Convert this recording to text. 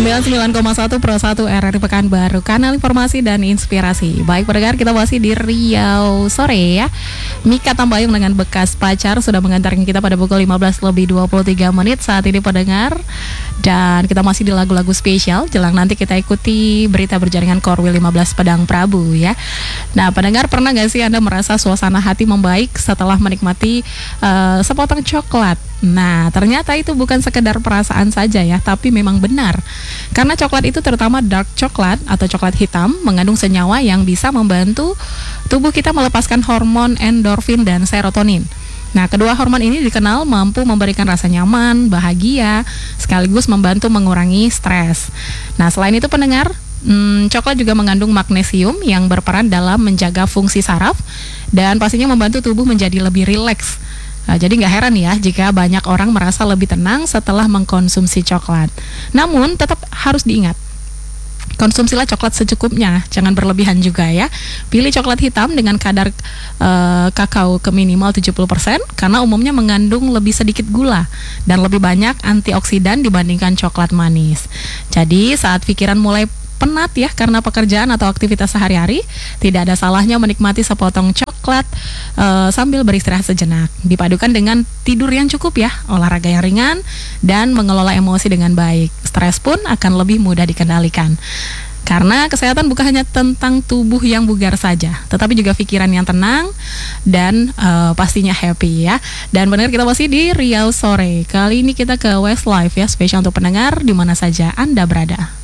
99,1 Pro 1 RRI Pekanbaru, kanal informasi dan inspirasi. Baik pendengar, kita masih di Riau sore ya. Mika Tambayong dengan bekas pacar sudah mengantarkan kita pada pukul 15:23 saat ini pendengar. Dan kita masih di lagu-lagu spesial. Jelang nanti kita ikuti berita berjaringan Korwil 15 Padang Prabu ya. Nah pendengar, pernah gak sih Anda merasa suasana hati membaik setelah menikmati sepotong coklat? Nah, ternyata itu bukan sekedar perasaan saja ya, tapi memang benar. Karena coklat itu, terutama dark coklat atau coklat hitam, mengandung senyawa yang bisa membantu tubuh kita melepaskan hormon endorfin dan serotonin. Nah, kedua hormon ini dikenal mampu memberikan rasa nyaman, bahagia, sekaligus membantu mengurangi stres. Nah, selain itu pendengar, coklat juga mengandung magnesium yang berperan dalam menjaga fungsi saraf dan pastinya membantu tubuh menjadi lebih rileks. Nah, jadi nggak heran ya jika banyak orang merasa lebih tenang setelah mengkonsumsi coklat. Namun tetap harus diingat, konsumsilah coklat secukupnya, jangan berlebihan juga ya. Pilih coklat hitam dengan kadar kakao ke minimal 70% karena umumnya mengandung lebih sedikit gula dan lebih banyak antioksidan dibandingkan coklat manis. Jadi saat pikiran mulai penat ya karena pekerjaan atau aktivitas sehari-hari, tidak ada salahnya menikmati sepotong coklat sambil beristirahat sejenak. Dipadukan dengan tidur yang cukup ya, olahraga yang ringan, dan mengelola emosi dengan baik. Stres pun akan lebih mudah dikendalikan. Karena kesehatan bukan hanya tentang tubuh yang bugar saja, tetapi juga pikiran yang tenang dan pastinya happy ya. Dan benar, kita masih di Riau sore. Kali ini kita ke Westlife ya, spesial untuk pendengar di mana saja Anda berada.